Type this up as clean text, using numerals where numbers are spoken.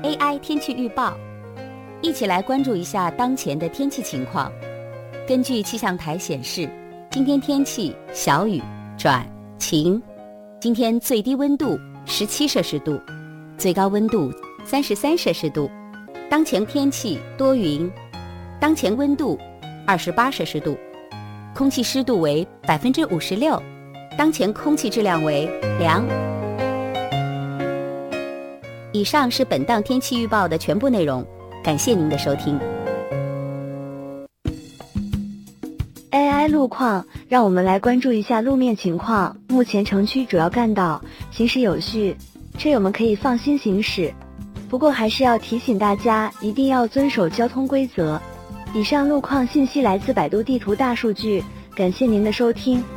AI 天气预报，一起来关注一下当前的天气情况。根据气象台显示，今天天气小雨转晴，今天最低温度17摄氏度，最高温度33摄氏度。当前天气多云，当前温度28摄氏度，空气湿度为56%，当前空气质量为良。以上是本档天气预报的全部内容，感谢您的收听。 AI 路况，让我们来关注一下路面情况。目前城区主要干道行驶有序，车友们可以放心行驶。不过还是要提醒大家，一定要遵守交通规则。以上路况信息来自百度地图大数据，感谢您的收听。